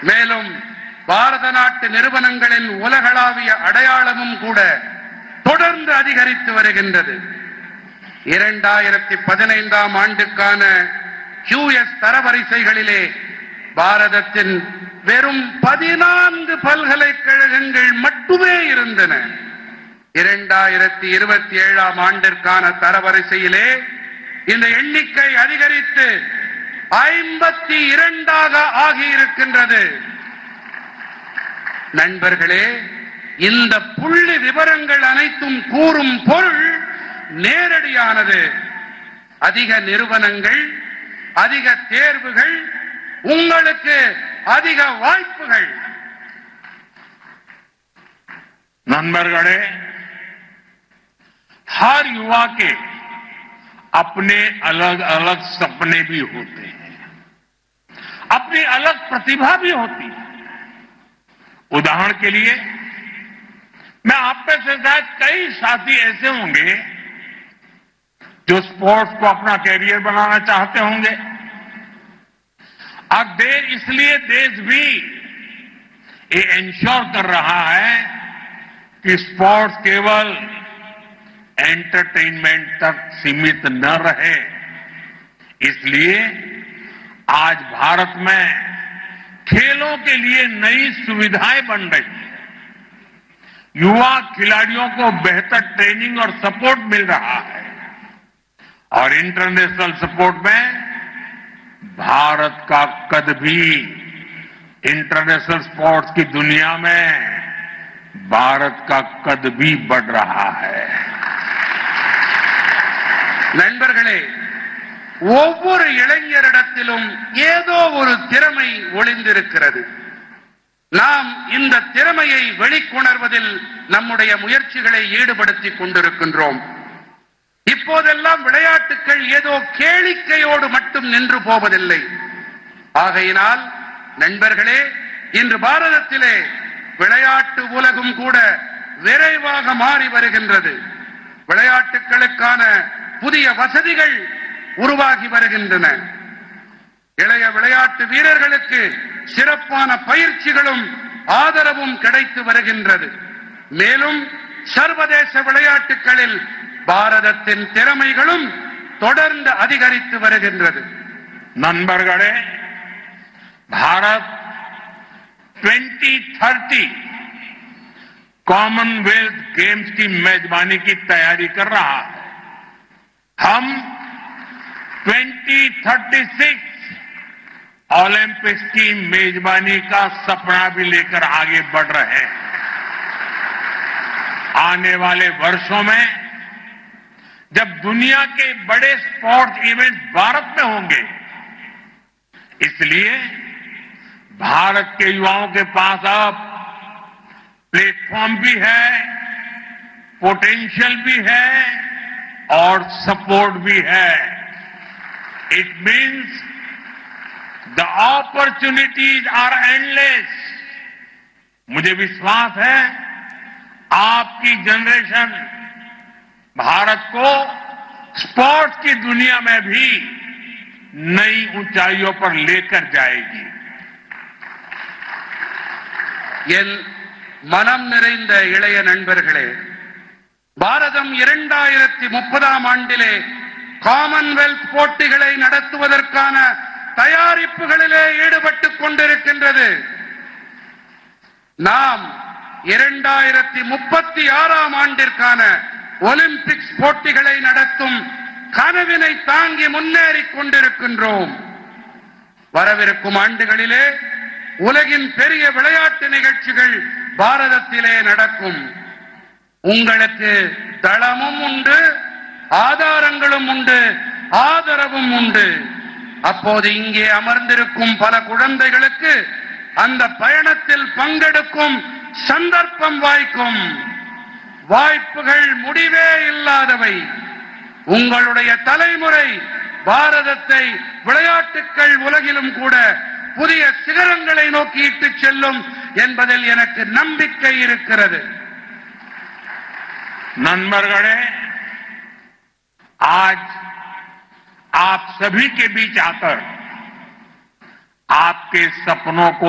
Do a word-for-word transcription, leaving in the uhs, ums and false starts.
மேலும் பாரத நாட்டு நிறுவனங்களின் உலகளாவிய அடையாளமும் கூட தொடர்ந்து அதிகரித்து வருகின்றது. இரண்டாயிரத்தி பதினைந்தாம் ஆண்டுக்கான கியூஎஸ் தரவரிசைகளிலே பாரதத்தின் வெறும் பதினான்கு பல்கலைக்கழகங்கள் மட்டுமே இருந்தன. இரண்டாயிரத்தி இருபத்தி ஏழாம் ஆண்டிற்கான தரவரிசையிலே இந்த எண்ணிக்கை அதிகரித்து ஐம்பத்தி இரண்டாக ஆகியிருக்கின்றது. நண்பர்களே, இந்த புள்ளி விவரங்கள் அனைத்தும் கூறும் பொருள் நேரடியானது. அதிக நிறுவனங்கள், அதிக தேர்வுகள், உங்களுக்கு அதிக வாய்ப்புகள். नंबरगढ़े हर युवा के अपने अलग अलग सपने भी होते हैं, अपनी अलग प्रतिभा भी होती है. उदाहरण के लिए मैं आप में से शायद कई साथी ऐसे होंगे जो स्पोर्ट्स को अपना कैरियर बनाना चाहते होंगे. अब देश इसलिए देश भी ये इंश्योर कर रहा है कि स्पोर्ट्स केवल एंटरटेनमेंट तक सीमित न रहे. इसलिए आज भारत में खेलों के लिए नई सुविधाएं बन रही हैं. युवा खिलाड़ियों को बेहतर ट्रेनिंग और सपोर्ट मिल रहा है और इंटरनेशनल सपोर्ट में भारत का कद भी इंटरनेशनल स्पोर्ट्स की दुनिया में भारत का कद भी बढ़ रहा है. நண்பர்களே, ஒவ்வொரு இளைஞரிடத்திலும் ஏதோ ஒரு திறமை ஒளிந்திருக்கிறது. நாம் இந்த திறமையை வெளிக்கொணர்வதில் நம்முடைய முயற்சிகளை ஈடுபடுத்திக் கொண்டிருக்கின்றோம். இப்போதெல்லாம் விளையாட்டுகள் ஏதோ கேளிக்கையோடு மட்டும் நின்று போவதில்லை. ஆகையினால் நண்பர்களே, இன்று பாரதத்திலே விளையாட்டு உலகம் கூட விரைவாக மாறி வருகின்றது. விளையாட்டுகளுக்கான புதிய வசதிகள் உருவாகி வருகின்றன. இளைய விளையாட்டு வீரர்களுக்கு சிறப்பான பயிற்சிகளும் ஆதரவும் கிடைத்து வருகின்றது. மேலும் சர்வதேச விளையாட்டுகளில் பாரதத்தின் திறமைகளும் தொடர்ந்து அதிகரித்து வருகின்றது. நண்பர்களே, Bharat twenty thirty Commonwealth games की मेजबानी की तैयारी कर रहा है. हम ट्वेंटी थर्टी सिक्स ओलंपिक्स की मेजबानी का सपना भी लेकर आगे बढ़ रहे हैं. आने वाले वर्षों में जब दुनिया के बड़े स्पोर्ट्स इवेंट भारत में होंगे, इसलिए भारत के युवाओं के पास अब प्लेटफॉर्म भी है, पोटेंशियल भी है और सपोर्ट भी है. It means the opportunities are endless. मुझे विश्वास है आपकी जनरेशन भारत को स्पोर्ट्स की दुनिया में भी नई ऊंचाइयों पर लेकर जाएगी. என் மனம் நிறைந்த இளைய நண்பர்களே, பாரதம் இரண்டாயிரத்தி முப்பதாம் ஆண்டிலே காமன்வெல்த் போட்டிகளை நடத்துவதற்கான தயாரிப்புகளிலே ஈடுபட்டுக் கொண்டிருக்கின்றது. நாம் இரண்டாயிரத்தி முப்பத்தி ஆறாம் ஆண்டிற்கான ஒலிம்பிக்ஸ் போட்டிகளை நடத்தும் கனவினை தாங்கி முன்னேறிக் கொண்டிருக்கின்றோம். வரவிருக்கும் ஆண்டுகளிலே உலகின் பெரிய விளையாட்டு நிகழ்ச்சிகள் பாரதத்திலே நடக்கும். உங்களுக்கு தளமும் உண்டு, ஆதாரங்களும் உண்டு, ஆதரவும் உண்டு. அப்போது இங்கே அமர்ந்திருக்கும் பல குழந்தைகளுக்கு அந்த பயணத்தில் பங்கெடுக்கும் சந்தர்ப்பம் வாய்க்கும். வாய்ப்புகள் முடிவே இல்லாதவை. உங்களுடைய தலைமுறை பாரதத்தை விளையாட்டுக்கள் உலகிலும் கூட புதிய சிகரங்களை நோக்கி இட்டுச் செல்லும் என்பதில் எனக்கு நம்பிக்கை இருக்கிறது. नंबरगढ़े आज आप सभी के बीच आकर आपके सपनों को